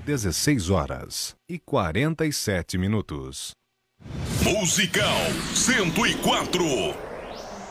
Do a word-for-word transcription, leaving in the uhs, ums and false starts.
dezesseis horas e quarenta e sete minutos. Musical cento e quatro.